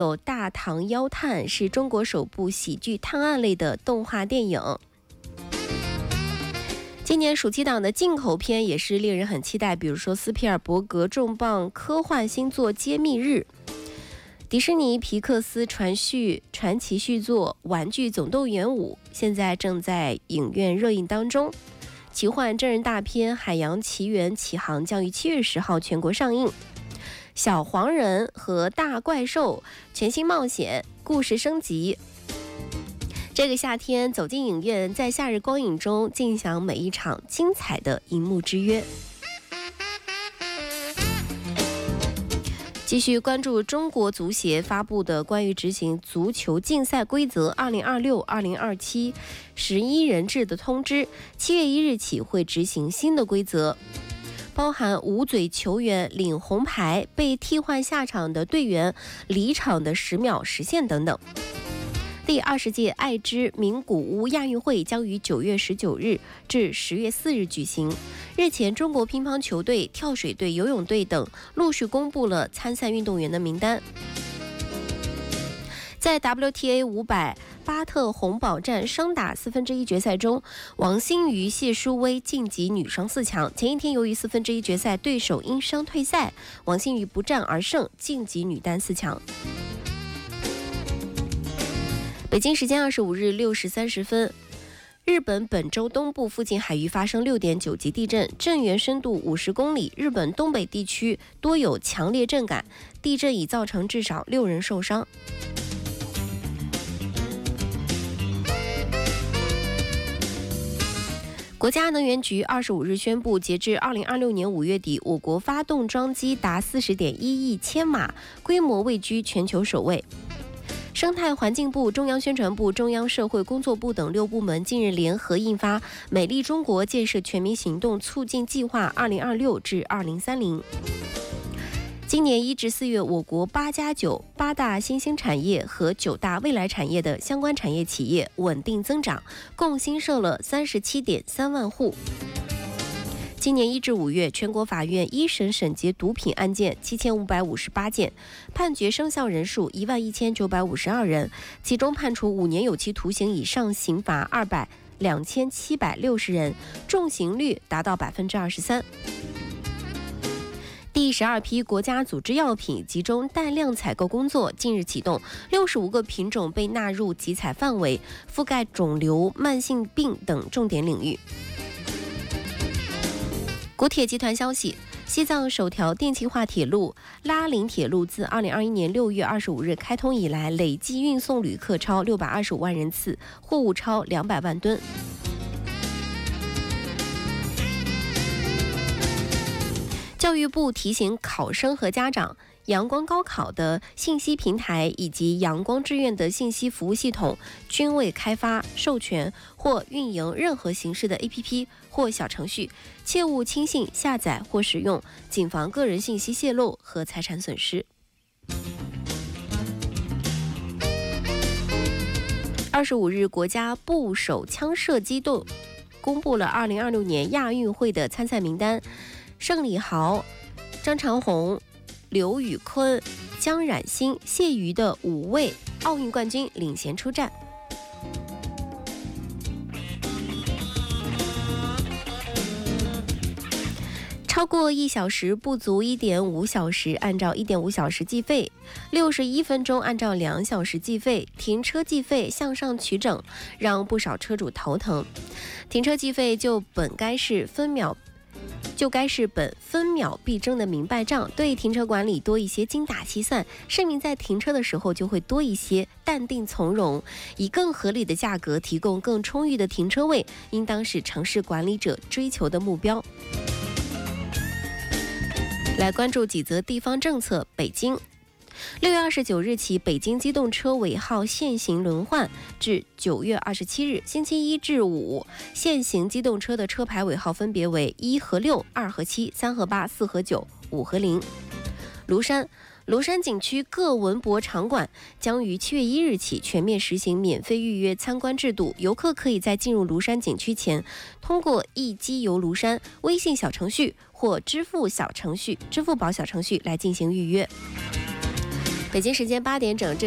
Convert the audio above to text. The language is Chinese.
有《大唐妖探》，是中国首部喜剧探案类的动画电影。今年暑期档的进口片也是令人很期待，比如说斯皮尔伯格重磅科幻新作《揭秘日》，迪士尼皮克斯传奇续作《玩具总动员5》现在正在影院热映当中。奇幻真人大片《海洋奇缘：启航》将于7月10号全国上映。小黄人和大怪兽全新冒险故事升级。这个夏天走进影院，在夏日光影中尽享每一场精彩的荧幕之约。继续关注中国足协发布的关于执行足球竞赛规则2026-2027 11人制的通知，7月1日起会执行新的规则，包含捂嘴球员领红牌、被替换下场的队员离场的10秒时限等等。第20届爱知名古屋亚运会将于9月19日至10月4日举行。日前，中国乒乓球队、跳水队、游泳队等陆续公布了参赛运动员的名单。在 WTA 500巴特洪堡站双打1/4决赛中，王欣瑜、谢淑薇晋级女双4强。前一天，由于1/4决赛对手因伤退赛，王欣瑜不战而胜，晋级女单4强。北京时间25日6时30分，日本本州东部附近海域发生6.9级地震，震源深度50公里，日本东北地区多有强烈震感，地震已造成至少6人受伤。国家能源局25日宣布，截至2026年5月底，我国发动装机达40.1亿千瓦，规模位居全球首位。生态环境部、中央宣传部、中央社会工作部等6部门近日联合印发《美丽中国建设全民行动促进计划2026至2030》。今年1至4月，我国8+9大新兴产业和9大未来产业的相关产业企业稳定增长，共新设了37.3万户。今年1至5月，全国法院一审审结毒品案件7558件，判决生效人数11952人，其中判处5年有期徒刑以上刑罚2760人，重刑率达到23%。第12批国家组织药品集中弹量采购工作近日启动，65个品种被纳入集采范围，覆盖肿瘤、慢性病等重点领域。国铁集团消息，西藏首条电气化铁路拉林铁路自2021年6月25日开通以来，累计运送旅客超625万人次，货物超200万吨。教育部提醒考生和家长，阳光高考的信息平台以及阳光志愿的信息服务系统均未开发、授权或运营任何形式的 APP 或小程序，切勿轻信、下载或使用，谨防个人信息泄露和财产损失。25日，国家部手枪射击队公布了2026年亚运会的参赛名单，盛礼豪、张长虹、刘宇坤、江冉鑫、谢瑜的5位奥运冠军领衔出战。超过1小时不足1.5小时按照1.5小时计费，61分钟按照2小时计费，停车计费向上取整，让不少车主头疼。停车计费就该是本分秒必争的明白账，对停车管理多一些精打细算，市民在停车的时候就会多一些淡定从容，以更合理的价格提供更充裕的停车位，应当是城市管理者追求的目标。来关注几则地方政策。北京6月29日起，北京机动车尾号限行轮换至9月27日，星期1至5，限行机动车的车牌尾号分别为1和6、2和7、3和8、4和9、5和0。庐山景区各文博场馆将于7月1日起全面实行免费预约参观制度，游客可以在进入庐山景区前，通过一机游庐山微信小程序或支付宝小程序来进行预约。 北京时间8点整。